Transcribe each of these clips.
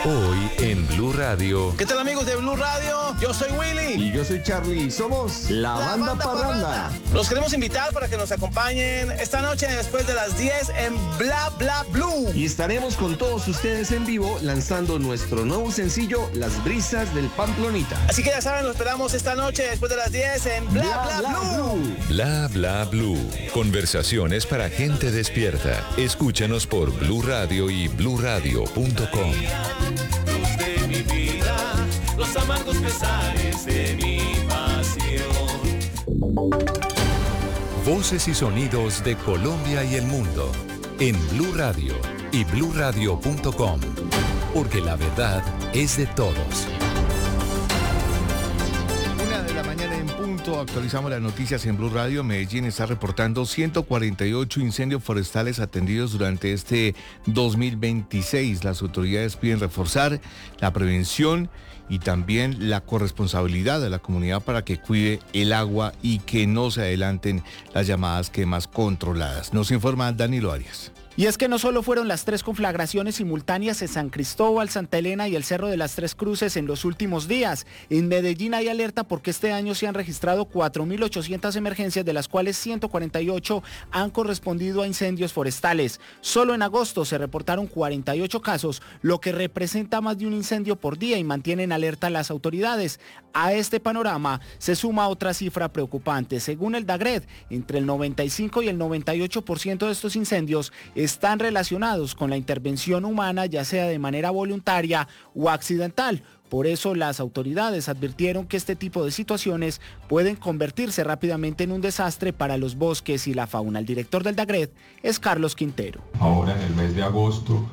Hoy en Blue Radio. ¿Qué tal, amigos de Blue Radio? Yo soy Willy. Y yo soy Charlie. Somos la banda Parranda. Los queremos invitar para que nos acompañen esta noche después de las 10 en Bla Bla Blue. Y estaremos con todos ustedes en vivo lanzando nuestro nuevo sencillo, Las Brisas del Pamplonita. Así que ya saben, lo esperamos esta noche después de las 10 en Bla Bla Blue. Bla Bla Blue. Conversaciones para gente despierta. Escúchanos por Blue Radio y bluradio.com. Luz de mi vida, los amargos pesares de mi pasión. Voces y sonidos de Colombia y el mundo en Blue Radio y bluradio.com, porque la verdad es de todos. 1:00 a.m. Actualizamos las noticias en Blue Radio. Medellín está reportando 148 incendios forestales atendidos durante este 2026. Las autoridades piden reforzar la prevención y también la corresponsabilidad de la comunidad para que cuide el agua y que no se adelanten las llamadas quemas controladas. Nos informa Danilo Arias. Y es que no solo fueron las 3 conflagraciones simultáneas en San Cristóbal, Santa Elena y el Cerro de las Tres Cruces en los últimos días. En Medellín hay alerta porque este año se han registrado 4.800 emergencias, de las cuales 148 han correspondido a incendios forestales. Solo en agosto se reportaron 48 casos, lo que representa más de un incendio por día, y mantienen alerta a las autoridades. A este panorama se suma otra cifra preocupante. Según el DAGRED, entre el 95 y el 98% de estos incendios están relacionados con la intervención humana, ya sea de manera voluntaria o accidental. Por eso las autoridades advirtieron que este tipo de situaciones pueden convertirse rápidamente en un desastre para los bosques y la fauna. El director del DAGRED es Carlos Quintero. Ahora en el mes de agosto,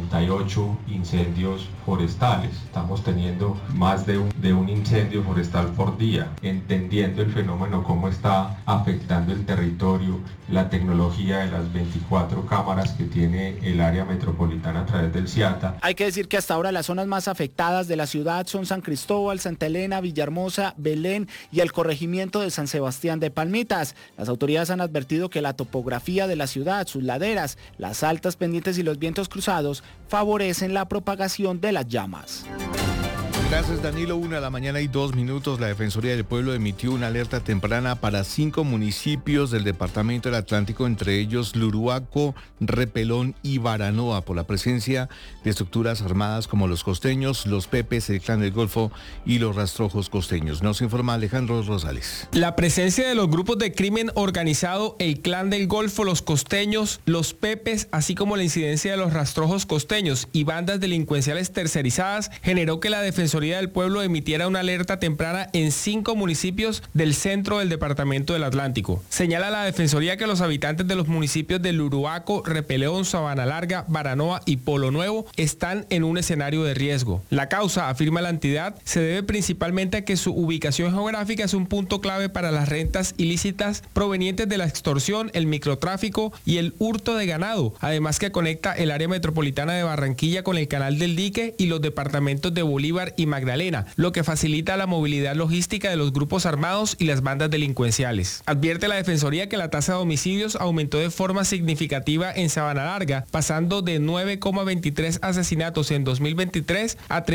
48 incendios forestales. Estamos teniendo más de un incendio forestal por día, entendiendo el fenómeno, cómo está afectando el territorio, la tecnología de las 24 cámaras que tiene el área metropolitana a través del CIATA. Hay que decir que hasta ahora las zonas más afectadas de la ciudad son San Cristóbal, Santa Elena, Villahermosa, Belén y el corregimiento de San Sebastián de Palmitas. Las autoridades han advertido que la topografía de la ciudad, sus laderas, las altas pendientes y los vientos cruzados favorecen la propagación de las llamas. Gracias, Danilo. 1:02 a.m. La Defensoría del Pueblo emitió una alerta temprana para 5 municipios del departamento del Atlántico, entre ellos Luruaco, Repelón y Baranoa, por la presencia de estructuras armadas como los costeños, los Pepes, el Clan del Golfo y los Rastrojos costeños. Nos informa Alejandro Rosales. La presencia de los grupos de crimen organizado, el Clan del Golfo, los costeños, los Pepes, así como la incidencia de los Rastrojos costeños y bandas delincuenciales tercerizadas generó que la Defensoría del Pueblo emitiera una alerta temprana en 5 municipios del centro del departamento del Atlántico. Señala la Defensoría que los habitantes de los municipios de Luruaco, Repelón, Sabana Larga, Baranoa y Polo Nuevo están en un escenario de riesgo. La causa, afirma la entidad, se debe principalmente a que su ubicación geográfica es un punto clave para las rentas ilícitas provenientes de la extorsión, el microtráfico y el hurto de ganado, además que conecta el área metropolitana de Barranquilla con el Canal del Dique y los departamentos de Bolívar y Magdalena, lo que facilita la movilidad logística de los grupos armados y las bandas delincuenciales. Advierte la Defensoría que la tasa de homicidios aumentó de forma significativa en Sabana Larga, pasando de 9,23 asesinatos en 2023 a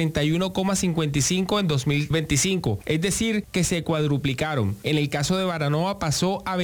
31,55 en 2025, es decir, que se cuadruplicaron. En el caso de Baranoa pasó a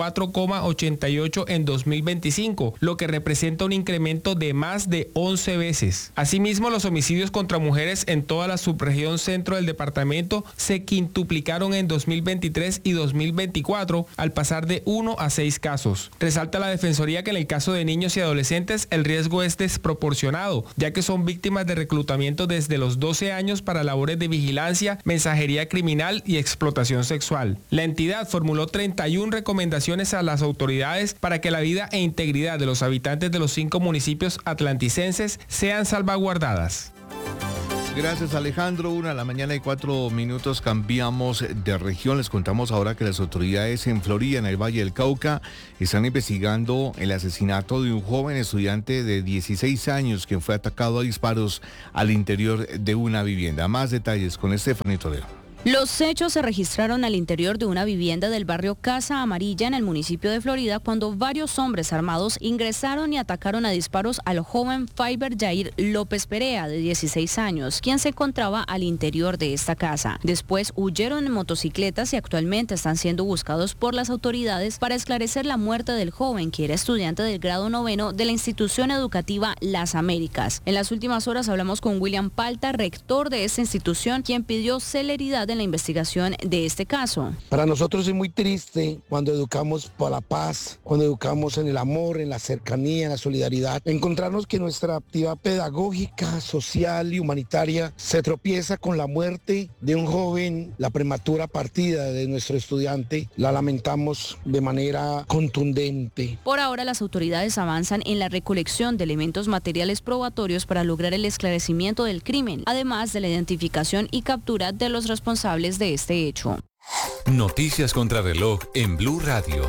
24,88 en 2025, lo que representa un incremento de más de 11 veces. Asimismo, los homicidios contra mujeres en toda la subregión centro del departamento se quintuplicaron en 2023 y 2024 al pasar de 1 a 6 casos. Resalta la Defensoría que en el caso de niños y adolescentes el riesgo es desproporcionado, ya que son víctimas de reclutamiento desde los 12 años para labores de vigilancia, mensajería criminal y explotación sexual. La entidad formuló 31 recomendaciones a las autoridades para que la vida e integridad de los habitantes de los 5 municipios atlanticenses sean salvaguardadas. Gracias, Alejandro. 1:04 a.m. Cambiamos de región. Les contamos ahora que las autoridades en Florida, en el Valle del Cauca, están investigando el asesinato de un joven estudiante de 16 años que fue atacado a disparos al interior de una vivienda. Más detalles con Estefanía Toledo. Los hechos se registraron al interior de una vivienda del barrio Casa Amarilla en el municipio de Florida cuando varios hombres armados ingresaron y atacaron a disparos al joven Faiber Jair López Perea, de 16 años, quien se encontraba al interior de esta casa. Después huyeron en motocicletas y actualmente están siendo buscados por las autoridades para esclarecer la muerte del joven, que era estudiante del grado 9 de la institución educativa Las Américas. En las últimas horas hablamos con William Palta, rector de esta institución, quien pidió celeridad en la investigación de este caso. Para nosotros es muy triste cuando educamos por la paz, cuando educamos en el amor, en la cercanía, en la solidaridad, encontrarnos que nuestra actividad pedagógica, social y humanitaria se tropieza con la muerte de un joven, la prematura partida de nuestro estudiante. La lamentamos de manera contundente. Por ahora, las autoridades avanzan en la recolección de elementos materiales probatorios para lograr el esclarecimiento del crimen, además de la identificación y captura de los responsables de este hecho. Noticias contra reloj en Blue Radio.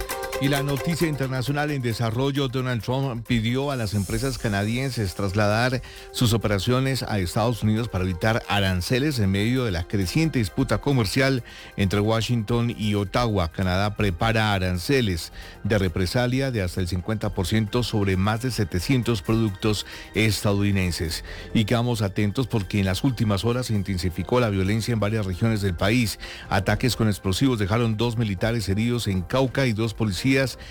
Y la noticia internacional en desarrollo: Donald Trump pidió a las empresas canadienses trasladar sus operaciones a Estados Unidos para evitar aranceles en medio de la creciente disputa comercial entre Washington y Ottawa. Canadá prepara aranceles de represalia de hasta el 50% sobre más de 700 productos estadounidenses. Y quedamos atentos porque en las últimas horas se intensificó la violencia en varias regiones del país. Ataques con explosivos dejaron 2 militares heridos en Cauca y 2 policías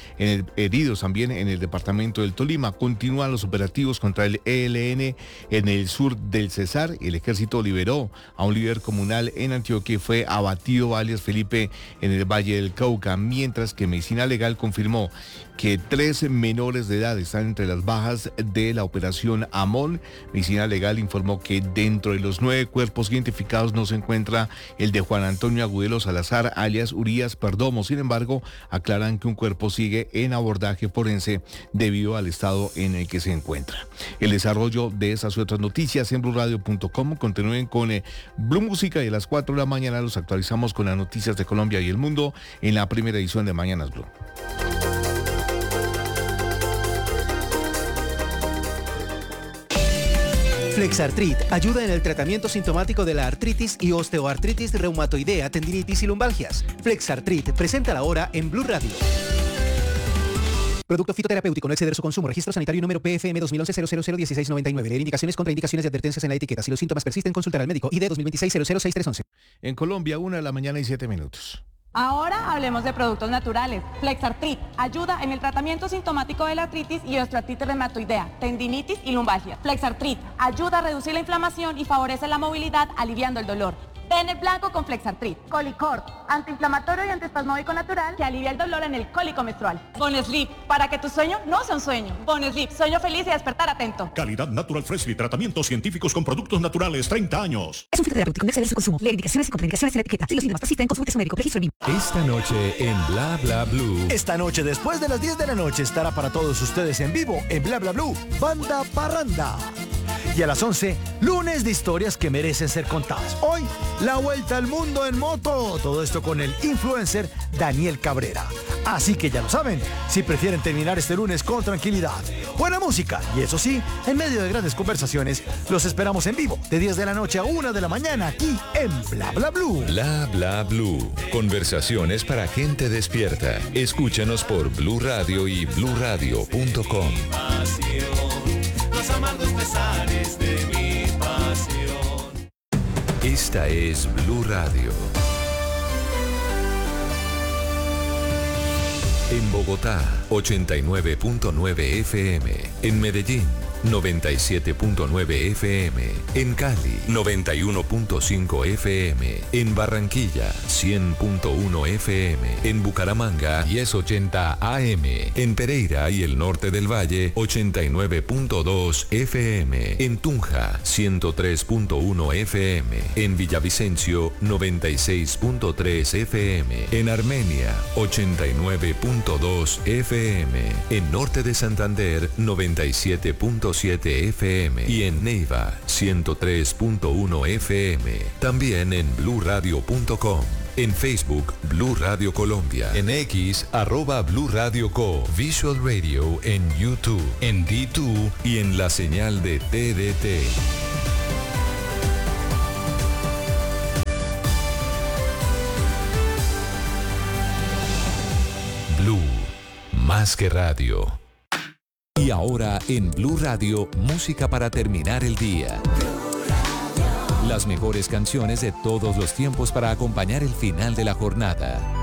heridos también en el departamento del Tolima. Continúan los operativos contra el ELN en el sur del Cesar. El ejército liberó a un líder comunal en Antioquia y fue abatido alias Felipe en el Valle del Cauca, mientras que Medicina Legal confirmó que 3 menores de edad están entre las bajas de la operación Amón. Medicina Legal informó que dentro de los 9 cuerpos identificados no se encuentra el de Juan Antonio Agudelo Salazar, alias Urias Perdomo. Sin embargo, aclaran que un cuerpo sigue en abordaje forense debido al estado en el que se encuentra. El desarrollo de esas y otras noticias en BluRadio.com. Continúen con Blue Música y a las 4 de la mañana los actualizamos con las noticias de Colombia y el mundo en la primera edición de Mañanas Blue. Flexartrit ayuda en el tratamiento sintomático de la artritis y osteoartritis reumatoidea, tendinitis y lumbalgias. Flexartrit presenta la hora en Blue Radio. Producto fitoterapéutico, no exceder su consumo. Registro sanitario número PFM 2011-001699. Leer indicaciones, contraindicaciones y advertencias en la etiqueta. Si los síntomas persisten, consultar al médico. ID 2026-006311. En Colombia, 1:07 a.m. Ahora hablemos de productos naturales. Flexartrit ayuda en el tratamiento sintomático de la artritis y osteoartritis reumatoidea, tendinitis y lumbalgia. Flexartrit ayuda a reducir la inflamación y favorece la movilidad, aliviando el dolor. Pene blanco con Flexartrit. Colicort, antiinflamatorio y antiespasmódico natural que alivia el dolor en el cólico menstrual. Bonesleep, para que tu sueño no sea un sueño. Bonesleep, sueño feliz y despertar atento. Calidad Natural Freshly, tratamientos científicos con productos naturales, 30 años. Es un fitoterapéutico, no exceder su consumo. Leer indicaciones y contraindicaciones en la etiqueta. Si los síntomas persisten, consulte a su médico. Registro BIM. Esta noche en Bla Bla Blue. Esta noche, después de las 10 de la noche, estará para todos ustedes en vivo en Bla Bla Blue, Banda Parranda. Y a las 11, lunes de historias que merecen ser contadas. Hoy, la vuelta al mundo en moto. Todo esto con el influencer Daniel Cabrera. Así que ya lo saben, si prefieren terminar este lunes con tranquilidad, buena música y eso sí, en medio de grandes conversaciones, los esperamos en vivo de 10 de la noche a 1 de la mañana aquí en Bla Bla Blue. Bla Bla Blue. Conversaciones para gente despierta. Escúchanos por Blue Radio y BluRadio.com. Los amargos pesares de mi pasión. Esta es Blue Radio. En Bogotá, 89.9 FM. En Medellín, 97.9 FM. En Cali, 91.5 FM. En Barranquilla, 100.1 FM. En Bucaramanga, 1080 AM. En Pereira y el norte del Valle, 89.2 FM. En Tunja, 103.1 FM. En Villavicencio, 96.3 FM. En Armenia, 89.2 FM. En norte de Santander, 97.7 FM y en Neiva 103.1 FM. También en BluRadio.com. En Facebook, Blue Radio Colombia. En X, @Blue Radio Co. Visual Radio en YouTube, en D2 y en la señal de TDT. más que radio. Y ahora en Blue Radio, música para terminar el día. Las mejores canciones de todos los tiempos para acompañar el final de la jornada.